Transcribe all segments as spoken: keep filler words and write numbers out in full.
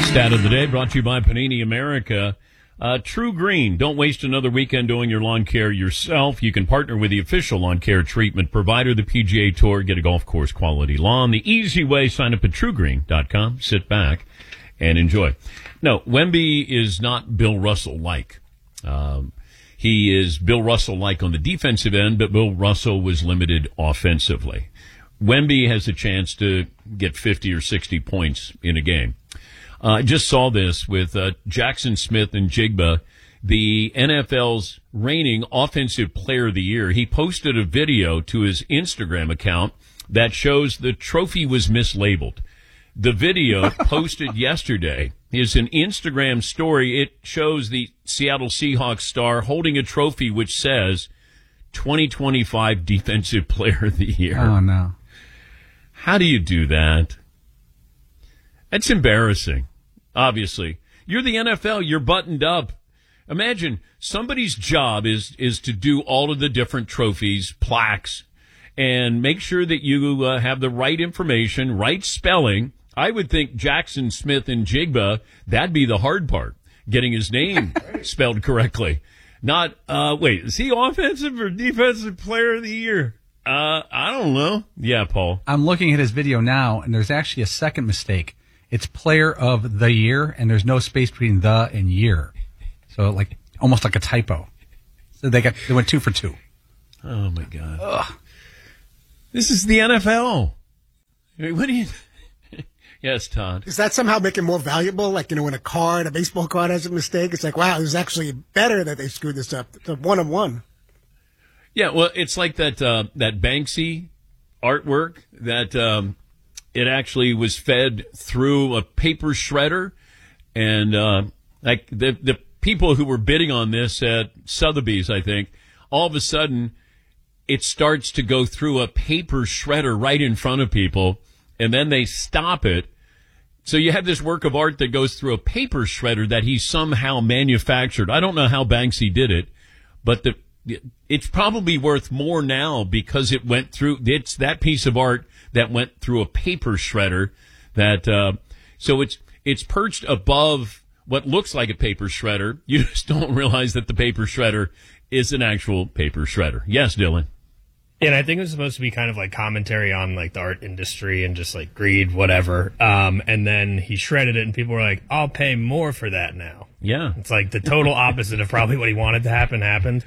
Stat of the day brought to you by Panini America. Uh, True Green. Don't waste another weekend doing your lawn care yourself. You can partner with the official lawn care treatment provider, the P G A Tour. Get a golf course quality lawn. The easy way, sign up at true green dot com. Sit back and enjoy. No, Wemby is not Bill Russell-like. Um, he is Bill Russell-like on the defensive end, but Bill Russell was limited offensively. Wemby has a chance to get fifty or sixty points in a game. Uh, I just saw this with uh, Jackson Smith and Jigba, the N F L's reigning Offensive Player of the Year. He posted a video to his Instagram account that shows the trophy was mislabeled. The video posted yesterday is an Instagram story. It shows the Seattle Seahawks star holding a trophy which says twenty twenty-five Defensive Player of the Year. Oh, no. How do you do that? That's embarrassing, obviously. You're the N F L. You're buttoned up. Imagine somebody's job is is to do all of the different trophies, plaques, and make sure that you uh, have the right information, right spelling. I would think Jackson Smith and Jigba, that'd be the hard part, getting his name spelled correctly. Not, uh, wait, is he offensive or defensive player of the year? Uh, I don't know. Yeah, Paul. I'm looking at his video now, and there's actually a second mistake. It's player of the year, and there's no space between the and year. So, like, almost like a typo. So they got they went two for two. Oh, my God. Ugh. This is the N F L. I mean, what do you... Yes, Todd. Does that somehow make it more valuable? Like, you know, when a card, a baseball card has a mistake, it's like, wow, it was actually better that they screwed this up. It's a one on one. Yeah, well, it's like that uh, that Banksy artwork that um, it actually was fed through a paper shredder, and uh, like the the people who were bidding on this at Sotheby's, I think, all of a sudden it starts to go through a paper shredder right in front of people, and then they stop it. So you have this work of art that goes through a paper shredder that he somehow manufactured. I don't know how Banksy did it, but the it's probably worth more now because it went through, it's that piece of art that went through a paper shredder that, uh, so it's, it's perched above what looks like a paper shredder. You just don't realize that the paper shredder is an actual paper shredder. Yes, Dylan. And I think it was supposed to be kind of like commentary on like the art industry and just like greed, whatever. Um, and then he shredded it and people were like, I'll pay more for that now. Yeah. It's like the total opposite of probably what he wanted to happen happened.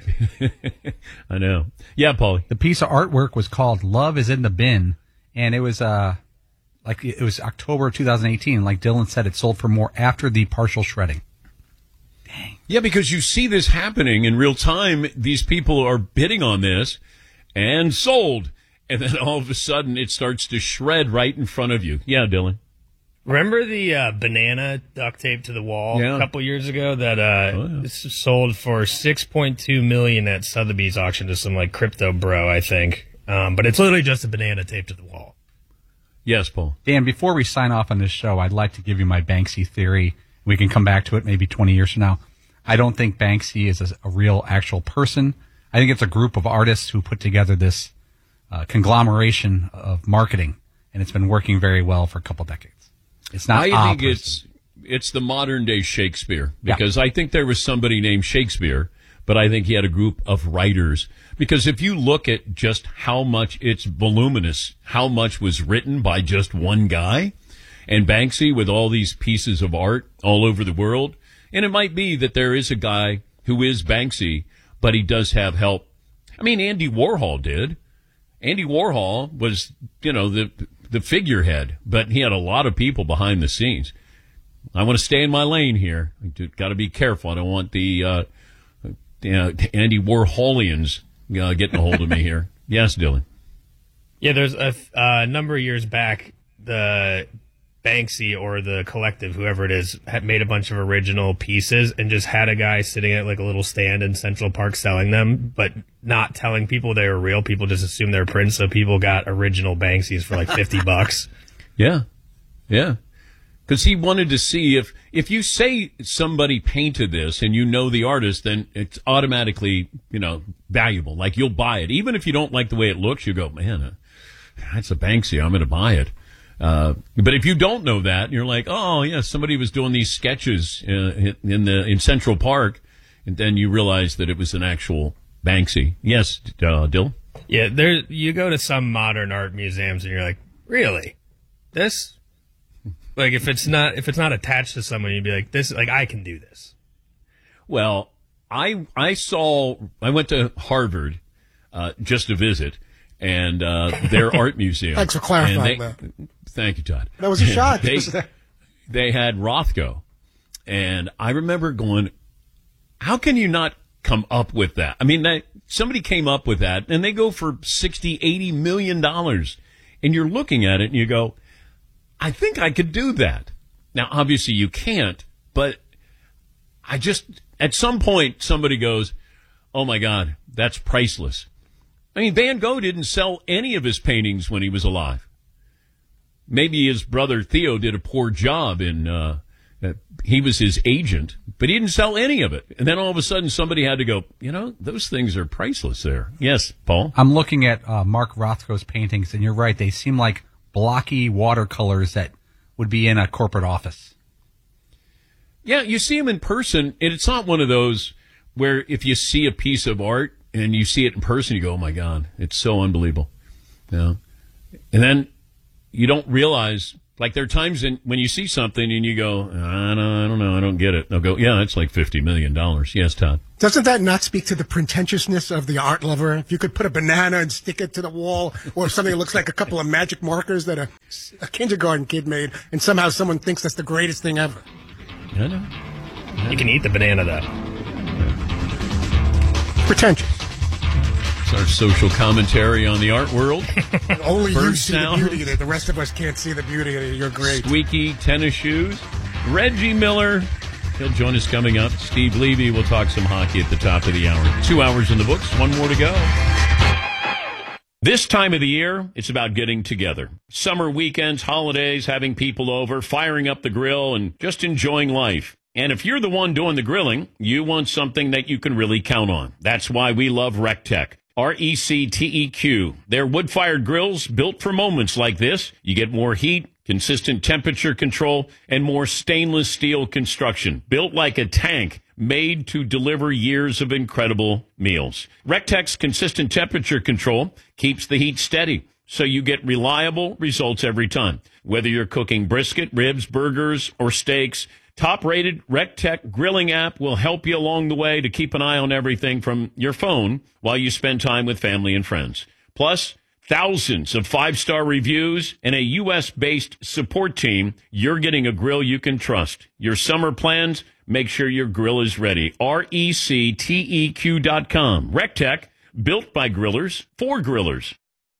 I know. Yeah, Paulie. The piece of artwork was called Love is in the Bin, and it was uh like it was October of two thousand eighteen. Like Dylan said, it sold for more after the partial shredding. Dang. Yeah, because you see this happening in real time. These people are bidding on this and sold. And then all of a sudden it starts to shred right in front of you. Yeah, Dylan. Remember the uh, banana duct tape to the wall yeah. a couple years ago that uh, oh, yeah. sold for six point two million dollars at Sotheby's auction to some like crypto bro, I think. Um, but it's literally just a banana taped to the wall. Yes, Paul. Dan, before we sign off on this show, I'd like to give you my Banksy theory. We can come back to it maybe twenty years from now. I don't think Banksy is a, a real, actual person. I think it's a group of artists who put together this uh, conglomeration of marketing, and it's been working very well for a couple decades. It's not. I think it's it's the modern day Shakespeare because yeah. I think there was somebody named Shakespeare, but I think he had a group of writers. Because if you look at just how much it's voluminous, how much was written by just one guy, and Banksy with all these pieces of art all over the world, and it might be that there is a guy who is Banksy, but he does have help. I mean, Andy Warhol did. Andy Warhol was, you know, the. the figurehead, but he had a lot of people behind the scenes. I want to stay in my lane here. Got to be careful. I don't want the uh, you know, Andy Warholians uh, getting a hold of me here. Yes, Dylan. Yeah, there's a uh, number of years back, the Banksy or the collective, whoever it is, had made a bunch of original pieces and just had a guy sitting at like a little stand in Central Park selling them, but not telling people they were real. People just assumed they were prints, so people got original Banksies for like fifty bucks. Yeah, yeah. Because he wanted to see if, if you say somebody painted this and you know the artist, then it's automatically, you know, valuable. Like you'll buy it. Even if you don't like the way it looks, you go, man, uh, that's a Banksy. I'm going to buy it. Uh, but if you don't know that, you're like, oh yeah, somebody was doing these sketches uh, in the in Central Park, and then you realize that it was an actual Banksy. Yes, uh, Dill? Yeah, there. You go to some modern art museums and you're like, really, this? Like if it's not if it's not attached to someone, you'd be like, this. Like I can do this. Well, I I saw I went to Harvard uh, just to visit, and uh, their art museum. Thanks for clarifying they, that. Thank you, Todd. That was a shot. they, they had Rothko, and I remember going, how can you not come up with that? I mean, that, somebody came up with that, and they go for sixty, eighty million dollars, and you're looking at it, and you go, I think I could do that. Now, obviously, you can't, but I just, at some point, somebody goes, oh, my God, that's priceless. I mean, Van Gogh didn't sell any of his paintings when he was alive. Maybe his brother Theo did a poor job in, uh, uh, he was his agent, but he didn't sell any of it. And then all of a sudden, somebody had to go, you know, those things are priceless there. Yes, Paul? I'm looking at uh, Mark Rothko's paintings, and you're right. They seem like blocky watercolors that would be in a corporate office. Yeah, you see them in person, and it's not one of those where if you see a piece of art and you see it in person, you go, oh, my God, it's so unbelievable. Yeah. And then you don't realize, like there are times in, when you see something and you go, I don't, I don't know, I don't get it. They'll go, yeah, it's like fifty million dollars. Yes, Todd? Doesn't that not speak to the pretentiousness of the art lover? If you could put a banana and stick it to the wall, or something that looks like a couple of magic markers that a, a kindergarten kid made, and somehow someone thinks that's the greatest thing ever. I know. You can eat the banana, though. Pretentious. It's our social commentary on the art world. Only Bird you see sound. the beauty in it. The rest of us can't see the beauty in it. You're great. Squeaky tennis shoes. Reggie Miller. He'll join us coming up. Steve Levy will talk some hockey at the top of the hour. Two hours in the books. One more to go. This time of the year, it's about getting together. Summer weekends, holidays, having people over, firing up the grill, and just enjoying life. And if you're the one doing the grilling, you want something that you can really count on. That's why we love RecTech. R E C T E Q. They're wood-fired grills built for moments like this. You get more heat, consistent temperature control, and more stainless steel construction. Built like a tank, made to deliver years of incredible meals. RecTech's consistent temperature control keeps the heat steady, so you get reliable results every time. Whether you're cooking brisket, ribs, burgers, or steaks, top-rated RecTech grilling app will help you along the way to keep an eye on everything from your phone while you spend time with family and friends. Plus, thousands of five-star reviews and a U S-based support team. You're getting a grill you can trust. Your summer plans, make sure your grill is ready. R E C T E Q dot com. RecTech, built by grillers, for grillers.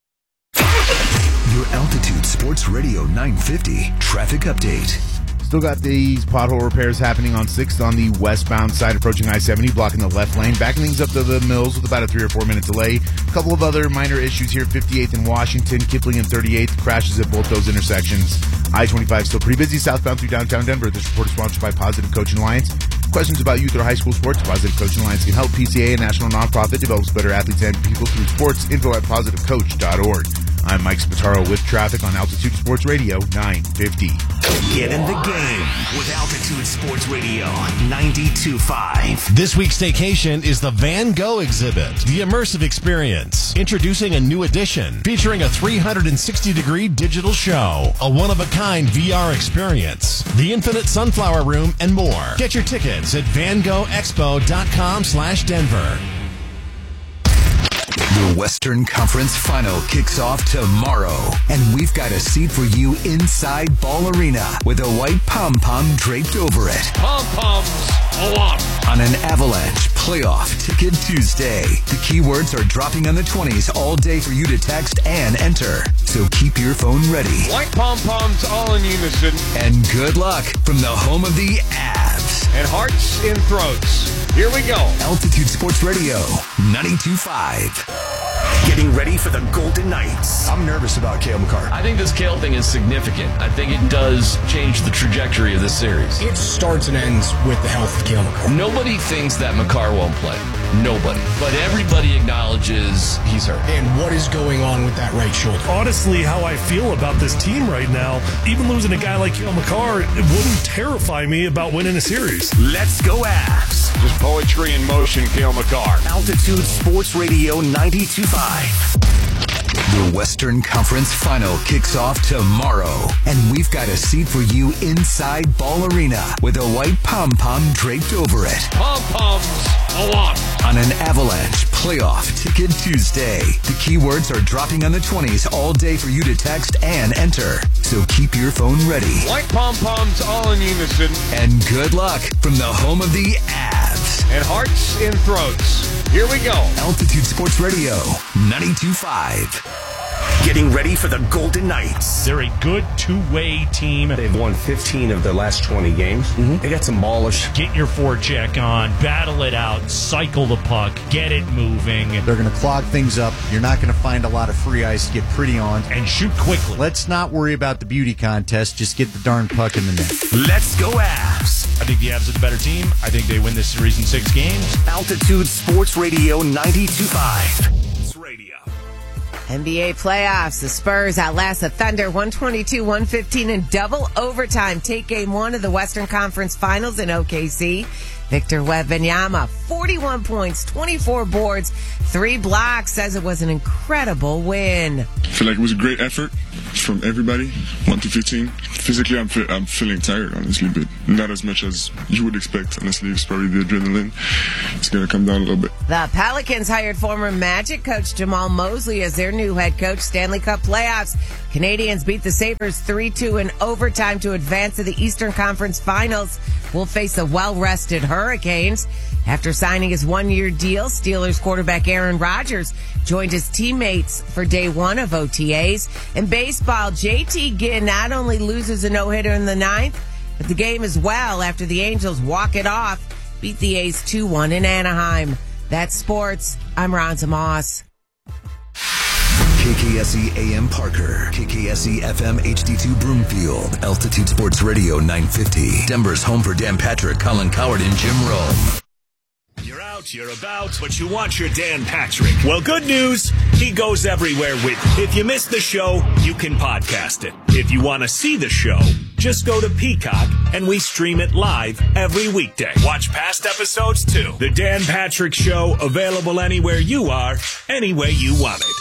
Your Altitude Sports Radio nine fifty traffic update. Still got these pothole repairs happening on sixth on the westbound side approaching I seventy, blocking the left lane. Backing things up to the Mills with about a three or four minute delay. A couple of other minor issues here, fifty-eighth and Washington, Kipling and thirty-eighth. Crashes at both those intersections. I twenty-five still pretty busy southbound through downtown Denver. This report is sponsored by Positive Coaching Alliance. Questions about youth or high school sports? Positive Coaching Alliance can help. P C A, a national nonprofit, develops better athletes and people through sports. Info at positive coach dot org. I'm Mike Spataro with traffic on Altitude Sports Radio nine fifty. Get in the game with Altitude Sports Radio ninety-two point five. This week's staycation is the Van Gogh exhibit, the immersive experience. Introducing a new edition featuring a three hundred sixty degree digital show, a one-of-a-kind V R experience, the infinite sunflower room, and more. Get your tickets at van gogh expo dot com slash Denver. The Western Conference Final kicks off tomorrow, and we've got a seat for you inside Ball Arena with a white pom-pom draped over it. Pom-poms along. On an Avalanche Playoff Ticket Tuesday. The keywords are dropping on the twenties all day for you to text and enter. So keep your phone ready. White pom-poms all in unison. And good luck from the home of the Avs. And hearts in throats. Here we go. Altitude Sports Radio ninety-two point five. Getting ready for the Golden Knights. I'm nervous about Cale Makar. I think this Cale thing is significant. I think it does change the trajectory of this series. It starts and ends with the health of Cale Makar. Nobody thinks that Makar won't play. Nobody. But everybody acknowledges he's hurt. And what is going on with that right shoulder? Honestly, how I feel about this team right now, even losing a guy like Cale Makar, it wouldn't terrify me about winning a series. Let's go Avs. Just poetry in motion, Cale Makar. Altitude Sports Radio ninety-two point five. The Western Conference Final kicks off tomorrow, and we've got a seat for you inside Ball Arena with a white pom-pom draped over it. Pom-poms along. On an Avalanche Playoff Ticket Tuesday. The keywords are dropping on the twenties all day for you to text and enter. So keep your phone ready. White pom-poms all in unison. And good luck from the home of the Avs. And hearts in throats. Here we go. Altitude Sports Radio, ninety-two point five. Getting ready for the Golden Knights. They're a good two-way team. They've won fifteen of their last twenty games. Mm-hmm. They got some ballers. Get your forecheck on, battle it out, cycle the puck, get it moving. They're going to clog things up. You're not going to find a lot of free ice to get pretty on. And shoot quickly. Let's not worry about the beauty contest. Just get the darn puck in the net. Let's go Avs. I think the Avs are the better team. I think they win this series in six games. Altitude Sports Radio ninety-two point five. It's radio. N B A playoffs. The Spurs outlast the Thunder one twenty-two one fifteen in double overtime. Take game one of the Western Conference Finals in O K C. Victor Wembanyama, forty-one points, twenty-four boards, three blocks, says it was an incredible win. I feel like it was a great effort from everybody, one to fifteen. Physically, I'm, fe- I'm feeling tired, honestly, but not as much as you would expect. Honestly, it's probably the adrenaline. It's going to come down a little bit. The Pelicans hired former Magic coach Jamal Mosley as their new head coach. Stanley Cup playoffs. Canadians beat the Sabres three two in overtime to advance to the Eastern Conference Finals. Will face the well-rested Hurricanes. After signing his one-year deal, Steelers quarterback Aaron Rodgers joined his teammates for day one of O T As. In baseball, J T Ginn not only loses a no-hitter in the ninth, but the game as well after the Angels walk it off, beat the A's two one in Anaheim. That's sports. I'm Ronza Moss. K K S E A M Parker, K K S E F M H D two Broomfield, Altitude Sports Radio nine fifty. Denver's home for Dan Patrick, Colin Coward, and Jim Rome. You're out, you're about, but you want your Dan Patrick. Well, good news, he goes everywhere with you. If you missed the show, you can podcast it. If you want to see the show, just go to Peacock and we stream it live every weekday. Watch past episodes too. The Dan Patrick Show, available anywhere you are, any way you want it.